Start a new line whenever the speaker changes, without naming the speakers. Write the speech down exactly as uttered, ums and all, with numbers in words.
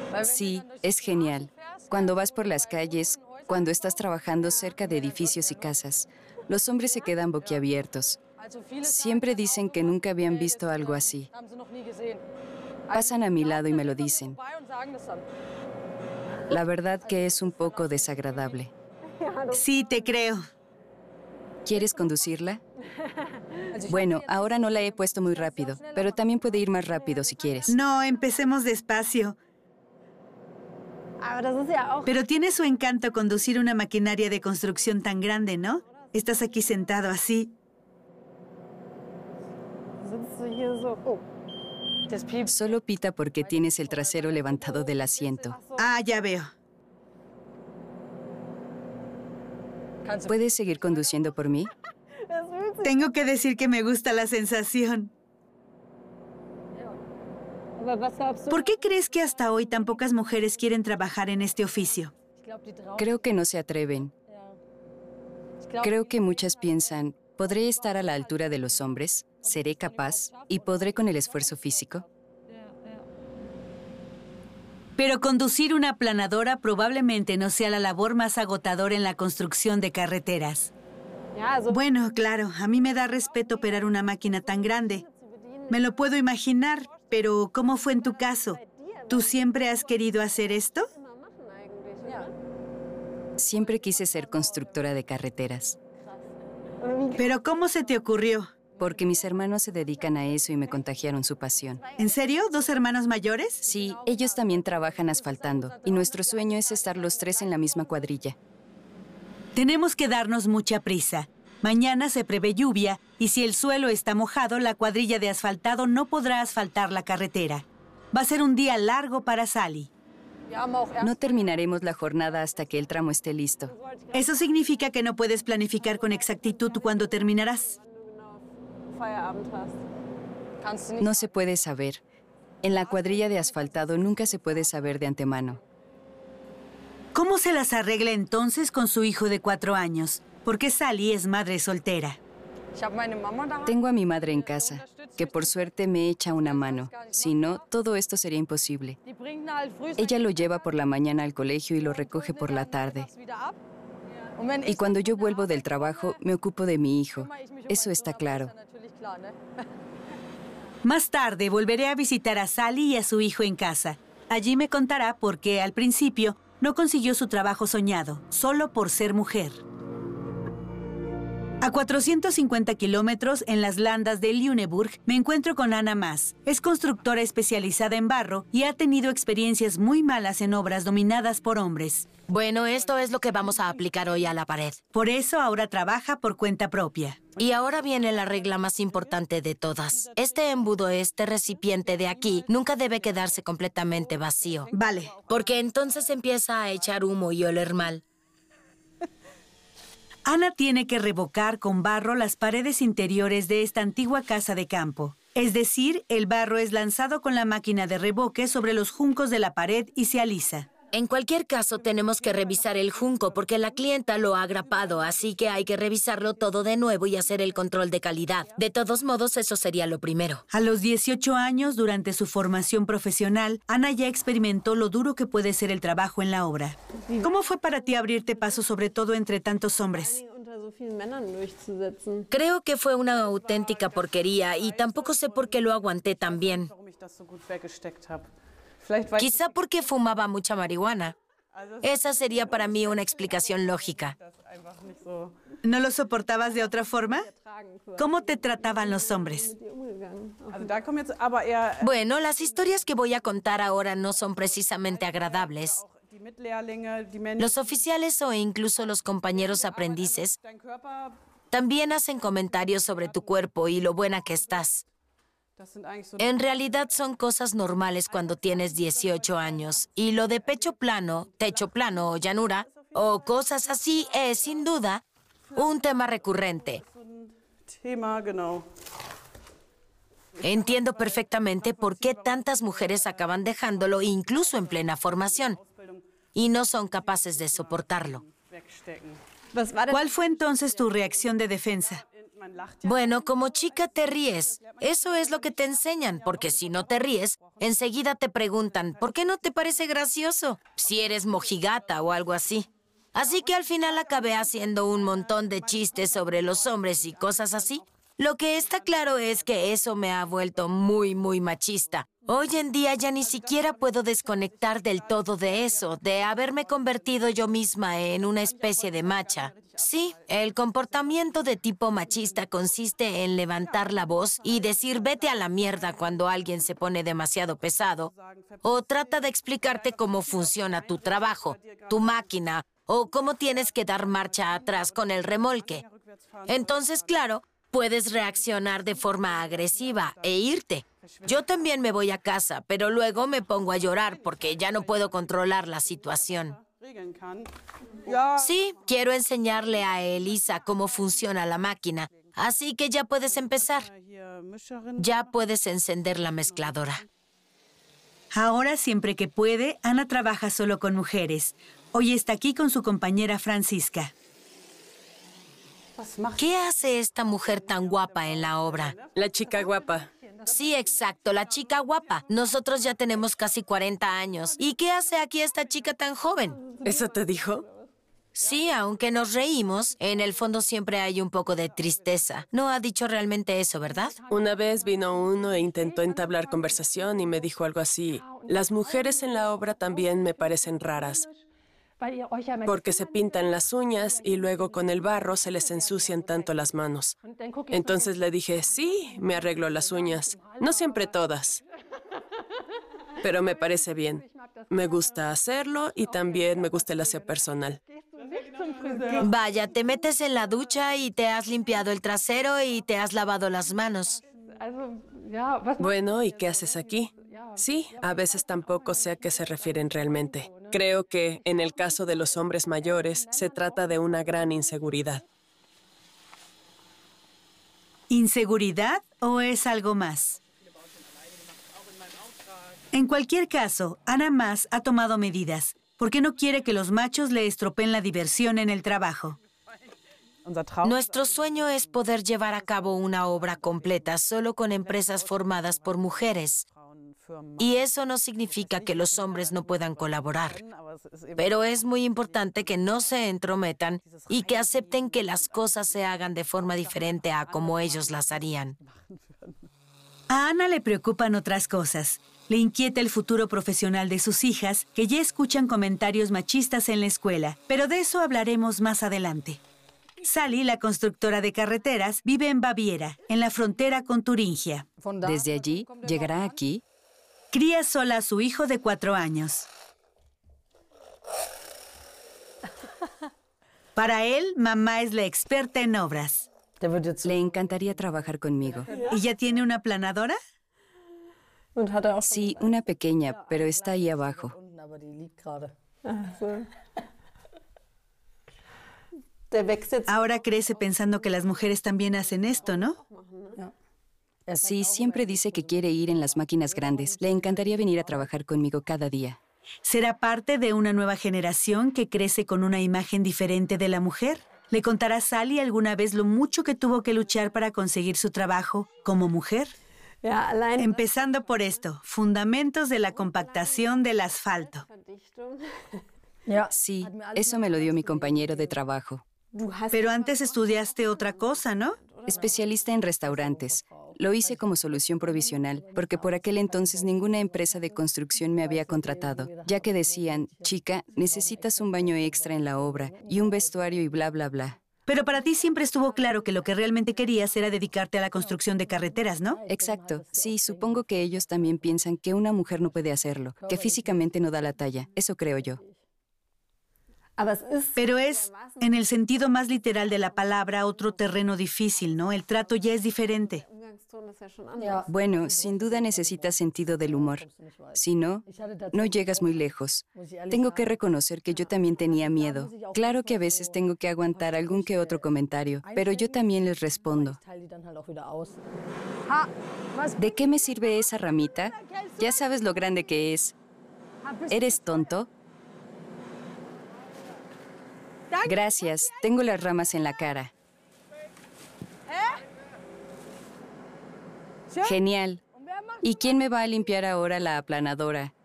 Sí, es genial. Cuando vas por las calles, cuando estás trabajando cerca de edificios y casas, los hombres se quedan boquiabiertos. Siempre dicen que nunca habían visto algo así. Pasan a mi lado y me lo dicen. La verdad que es un poco desagradable.
Sí, te creo.
¿Quieres conducirla? Bueno, ahora no la he puesto muy rápido, pero también puede ir más rápido si quieres.
No, empecemos despacio. Pero tiene su encanto conducir una maquinaria de construcción tan grande, ¿no? Estás aquí sentado así.
Solo pita porque tienes el trasero levantado del asiento.
Ah, ya veo.
¿Puedes seguir conduciendo por mí?
Tengo que decir que me gusta la sensación. ¿Por qué crees que hasta hoy tan pocas mujeres quieren trabajar en este oficio?
Creo que no se atreven. Creo que muchas piensan, ¿podré estar a la altura de los hombres? ¿Seré capaz? ¿Y podré con el esfuerzo físico?
Pero conducir una aplanadora probablemente no sea la labor más agotadora en la construcción de carreteras. Bueno, claro, a mí me da respeto operar una máquina tan grande. Me lo puedo imaginar, pero ¿cómo fue en tu caso? ¿Tú siempre has querido hacer esto?
Siempre quise ser constructora de carreteras.
¿Pero cómo se te ocurrió?
Porque mis hermanos se dedican a eso y me contagiaron su pasión.
¿En serio? ¿Dos hermanos mayores?
Sí, ellos también trabajan asfaltando, y nuestro sueño es estar los tres en la misma cuadrilla.
Tenemos que darnos mucha prisa. Mañana se prevé lluvia, y si el suelo está mojado, la cuadrilla de asfaltado no podrá asfaltar la carretera. Va a ser un día largo para Sally.
No terminaremos la jornada hasta que el tramo esté listo.
Eso significa que no puedes planificar con exactitud cuándo terminarás.
No se puede saber. En la cuadrilla de asfaltado nunca se puede saber de antemano.
¿Cómo se las arregla entonces con su hijo de cuatro años? Porque Sally es madre soltera.
Tengo a mi madre en casa, que por suerte me echa una mano. Si no, todo esto sería imposible. Ella lo lleva por la mañana al colegio y lo recoge por la tarde. Y cuando yo vuelvo del trabajo, me ocupo de mi hijo. Eso está claro.
Más tarde volveré a visitar a Sally y a su hijo en casa. Allí me contará por qué al principio no consiguió su trabajo soñado, solo por ser mujer. A cuatrocientos cincuenta kilómetros, en las landas de Lüneburg, me encuentro con Anna Maas. Es constructora especializada en barro y ha tenido experiencias muy malas en obras dominadas por hombres.
Bueno, esto es lo que vamos a aplicar hoy a la pared.
Por eso ahora trabaja por cuenta propia.
Y ahora viene la regla más importante de todas. Este embudo, este recipiente de aquí, nunca debe quedarse completamente vacío.
Vale.
Porque entonces empieza a echar humo y oler mal.
Ana tiene que revocar con barro las paredes interiores de esta antigua casa de campo. Es decir, el barro es lanzado con la máquina de revoque sobre los juncos de la pared y se alisa.
En cualquier caso, tenemos que revisar el junco porque la clienta lo ha agrapado, así que hay que revisarlo todo de nuevo y hacer el control de calidad. De todos modos, eso sería lo primero.
A los dieciocho años, durante su formación profesional, Ana ya experimentó lo duro que puede ser el trabajo en la obra. ¿Cómo fue para ti abrirte paso, sobre todo entre tantos hombres?
Creo que fue una auténtica porquería y tampoco sé por qué lo aguanté tan bien. Quizá porque fumaba mucha marihuana. Esa sería para mí una explicación lógica.
¿No lo soportabas de otra forma? ¿Cómo te trataban los hombres?
Bueno, las historias que voy a contar ahora no son precisamente agradables. Los oficiales o incluso los compañeros aprendices también hacen comentarios sobre tu cuerpo y lo buena que estás. En realidad son cosas normales cuando tienes dieciocho años. Y lo de pecho plano, techo plano o llanura, o cosas así, es sin duda un tema recurrente. Entiendo perfectamente por qué tantas mujeres acaban dejándolo incluso en plena formación y no son capaces de soportarlo.
¿Cuál fue entonces tu reacción de defensa?
Bueno, como chica te ríes. Eso es lo que te enseñan, porque si no te ríes, enseguida te preguntan, ¿por qué no te parece gracioso? Si eres mojigata o algo así. Así que al final acabé haciendo un montón de chistes sobre los hombres y cosas así. Lo que está claro es que eso me ha vuelto muy, muy machista. Hoy en día ya ni siquiera puedo desconectar del todo de eso, de haberme convertido yo misma en una especie de macha. Sí, el comportamiento de tipo machista consiste en levantar la voz y decir vete a la mierda cuando alguien se pone demasiado pesado, o trata de explicarte cómo funciona tu trabajo, tu máquina, o cómo tienes que dar marcha atrás con el remolque. Entonces, claro, puedes reaccionar de forma agresiva e irte. Yo también me voy a casa, pero luego me pongo a llorar porque ya no puedo controlar la situación. Sí, quiero enseñarle a Elisa cómo funciona la máquina, así que ya puedes empezar. Ya puedes encender la mezcladora.
Ahora, siempre que puede, Ana trabaja solo con mujeres. Hoy está aquí con su compañera Francisca.
¿Qué hace esta mujer tan guapa en la obra?
La chica guapa.
Sí, exacto, la chica guapa. Nosotros ya tenemos casi cuarenta años. ¿Y qué hace aquí esta chica tan joven?
¿Eso te dijo?
Sí, aunque nos reímos, en el fondo siempre hay un poco de tristeza. No ha dicho realmente eso, ¿verdad?
Una vez vino uno e intentó entablar conversación y me dijo algo así. Las mujeres en la obra también me parecen raras, porque se pintan las uñas y luego con el barro se les ensucian tanto las manos. Entonces le dije, sí, me arreglo las uñas. No siempre todas, pero me parece bien. Me gusta hacerlo y también me gusta el aseo personal.
Vaya, te metes en la ducha y te has limpiado el trasero y te has lavado las manos.
Bueno, ¿y qué haces aquí? Sí, a veces tampoco sé a qué se refieren realmente. Creo que, en el caso de los hombres mayores, se trata de una gran inseguridad.
¿Inseguridad o es algo más? En cualquier caso, Ana Mas ha tomado medidas, porque no quiere que los machos le estropeen la diversión en el trabajo.
Nuestro sueño es poder llevar a cabo una obra completa solo con empresas formadas por mujeres. Y eso no significa que los hombres no puedan colaborar. Pero es muy importante que no se entrometan y que acepten que las cosas se hagan de forma diferente a como ellos las harían.
A Ana le preocupan otras cosas. Le inquieta el futuro profesional de sus hijas, que ya escuchan comentarios machistas en la escuela. Pero de eso hablaremos más adelante. Sally, la constructora de carreteras, vive en Baviera, en la frontera con Turingia.
Desde allí, llegará aquí.
Cría sola a su hijo de cuatro años. Para él, mamá es la experta en obras.
Le encantaría trabajar conmigo.
¿Y ya tiene una planadora?
Sí, una pequeña, pero está ahí abajo.
Ahora crece pensando que las mujeres también hacen esto, ¿no?
Sí, siempre dice que quiere ir en las máquinas grandes. Le encantaría venir a trabajar conmigo cada día.
¿Será parte de una nueva generación que crece con una imagen diferente de la mujer? ¿Le contará a Sally alguna vez lo mucho que tuvo que luchar para conseguir su trabajo como mujer? Empezando por esto, fundamentos de la compactación del asfalto.
Sí, eso me lo dio mi compañero de trabajo.
Pero antes estudiaste otra cosa, ¿no?
Especialista en restaurantes. Lo hice como solución provisional, porque por aquel entonces ninguna empresa de construcción me había contratado, ya que decían, chica, necesitas un baño extra en la obra y un vestuario y bla, bla, bla.
Pero para ti siempre estuvo claro que lo que realmente querías era dedicarte a la construcción de carreteras, ¿no?
Exacto. Sí, supongo que ellos también piensan que una mujer no puede hacerlo, que físicamente no da la talla. Eso creo yo.
Pero es, en el sentido más literal de la palabra, otro terreno difícil, ¿no? El trato ya es diferente.
Bueno, sin duda necesitas sentido del humor. Si no, no llegas muy lejos. Tengo que reconocer que yo también tenía miedo. Claro que a veces tengo que aguantar algún que otro comentario, pero yo también les respondo. ¿De qué me sirve esa ramita? Ya sabes lo grande que es. ¿Eres tonto? Gracias, tengo las ramas en la cara. Genial. ¿Y quién me va a limpiar ahora la aplanadora?